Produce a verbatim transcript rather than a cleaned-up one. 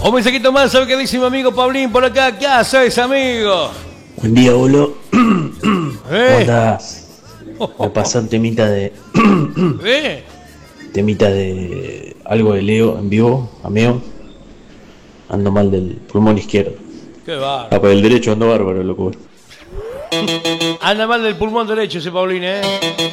Un mensajito más, ¿sabe qué dice mi amigo Pablín por acá? ¿Qué haces, amigo? Buen día, boludo. ¿Eh? ¿Cómo estás? Me pasó un temita de... ¿Eh? temita de... algo de Leo en vivo, amigo. Ando mal del pulmón izquierdo. Qué bárbaro. Ah, para el derecho ando bárbaro, loco. Anda mal del pulmón derecho ese Pablín, ¿eh?